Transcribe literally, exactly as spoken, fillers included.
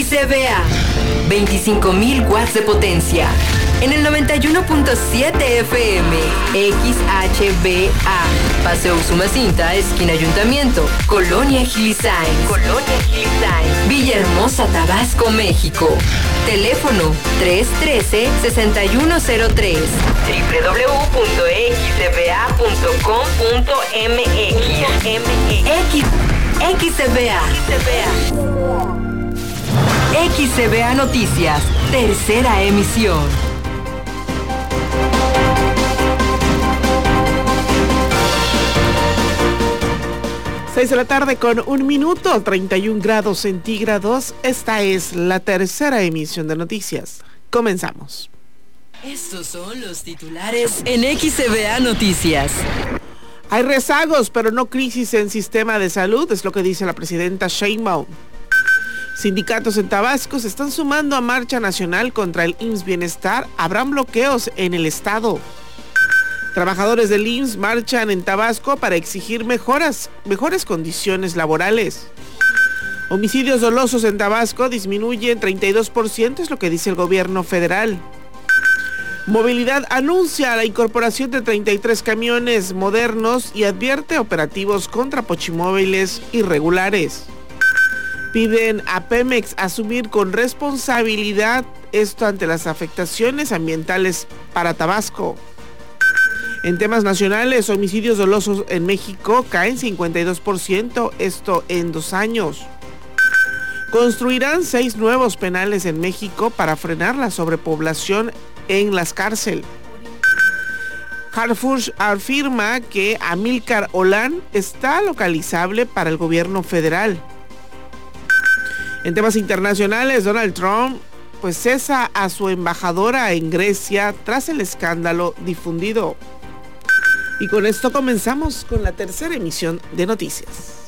X C B A, veinticinco mil watts de potencia. En el noventa y uno punto siete F M, X H B A, Paseo Usumacinta, esquina Ayuntamiento, Colonia Gilisain, Colonia Gilisain, Villahermosa, Tabasco, México. Teléfono tres uno tres, seis uno cero tres, doble u doble u doble u punto x c b a punto com punto m x. X, X C B A. X C B A Noticias, tercera emisión. seis de la tarde con un minuto, treinta y un grados centígrados. Esta es la tercera emisión de noticias. Comenzamos. Estos son los titulares en X C B A Noticias. Hay rezagos, pero no crisis en sistema de salud, es lo que dice la presidenta Sheinbaum. Sindicatos en Tabasco se están sumando a marcha nacional contra el I M S S Bienestar. Habrán bloqueos en el estado. Trabajadores del I M S S marchan en Tabasco para exigir mejoras, mejores condiciones laborales. Homicidios dolosos en Tabasco disminuyen treinta y dos por ciento, es lo que dice el gobierno federal. Movilidad anuncia la incorporación de treinta y tres camiones modernos y advierte operativos contra pochimóviles irregulares. Piden a Pemex asumir con responsabilidad esto ante las afectaciones ambientales para Tabasco. En temas nacionales, homicidios dolosos en México caen cincuenta y dos por ciento, esto en dos años. Construirán seis nuevos penales en México para frenar la sobrepoblación en las cárceles. Harfush afirma que Amílcar Olán está localizable para el gobierno federal. En temas internacionales, Donald Trump pues cesa a su embajadora en Grecia tras el escándalo difundido. Y con esto comenzamos con la tercera emisión de noticias.